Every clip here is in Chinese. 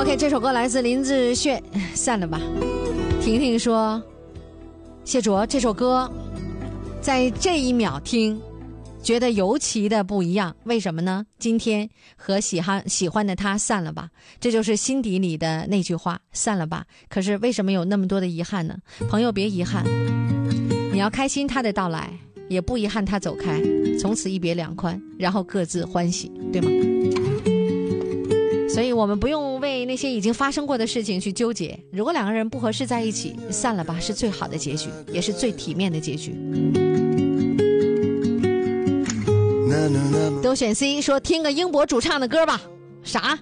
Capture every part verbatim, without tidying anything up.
OK， 这首歌来自林志炫，散了吧。婷婷说，谢卓，这首歌在这一秒听觉得尤其的不一样，为什么呢？今天和喜欢喜欢的他散了吧，这就是心底里的那句话，散了吧。可是为什么有那么多的遗憾呢？朋友别遗憾，你要开心他的到来，也不遗憾他走开，从此一别两宽，然后各自欢喜，对吗？所以我们不用为那些已经发生过的事情去纠结，如果两个人不合适在一起，散了吧是最好的结局，也是最体面的结局。都选 C， 说听个英博主唱的歌吧。啥？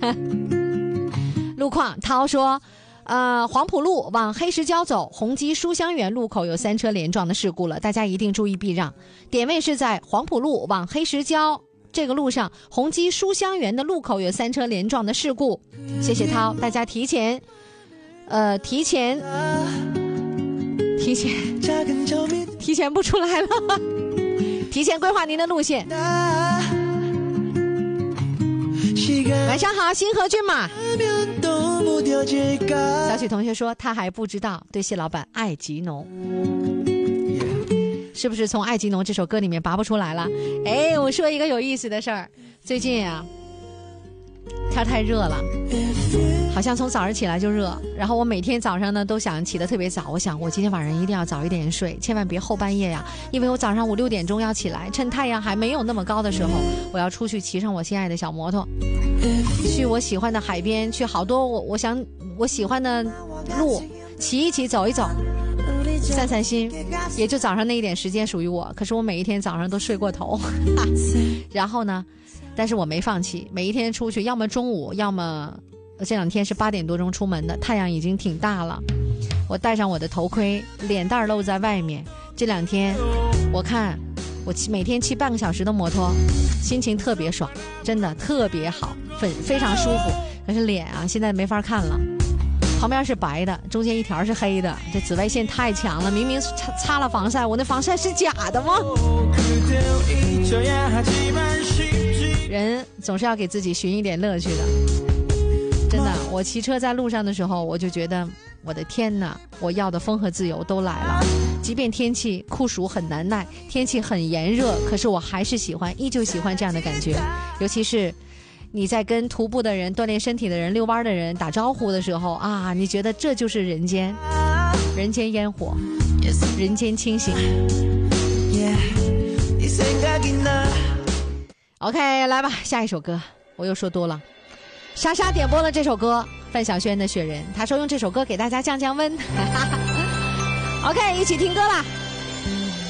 路况涛说，呃，黄浦路往黑石礁走，宏基书香园路口有三车连撞的事故了，大家一定注意避让。点位是在黄浦路往黑石礁这个路上，宏基书香园的路口有三车连撞的事故。谢谢涛，大家提前，呃，提前，提前，提前不出来了。提前规划您的路线。晚上好，星河骏马。小许同学说他还不知道对谢老板爱极浓，是不是从爱极浓这首歌里面拔不出来了？哎，我说一个有意思的事儿，最近啊天太热了，好像从早上起来就热，然后我每天早上呢都想起得特别早，我想我今天晚上一定要早一点睡，千万别后半夜呀，因为我早上五六点钟要起来，趁太阳还没有那么高的时候，我要出去骑上我心爱的小摩托，去我喜欢的海边，去好多我我想我喜欢的路骑一骑走一走，散散心，也就早上那一点时间属于我。可是我每一天早上都睡过头然后呢但是我没放弃，每一天出去，要么中午，要么这两天是八点多钟出门的，太阳已经挺大了，我戴上我的头盔，脸蛋露在外面。这两天我看我骑每天骑半个小时的摩托，心情特别爽，真的特别好，非非常舒服。可是脸啊现在没法看了，旁边是白的，中间一条是黑的，这紫外线太强了，明明擦擦了防晒，我那防晒是假的吗？人总是要给自己寻一点乐趣的，真的。我骑车在路上的时候，我就觉得我的天哪，我要的风和自由都来了。即便天气酷暑很难耐，天气很炎热，可是我还是喜欢，依旧喜欢这样的感觉。尤其是你在跟徒步的人、锻炼身体的人、遛弯的人打招呼的时候啊，你觉得这就是人间，人间烟火，人间清醒。OK， 来吧，下一首歌，我又说多了。莎莎点播了这首歌，范晓萱的《雪人》，她说用这首歌给大家降降温。OK， 一起听歌吧。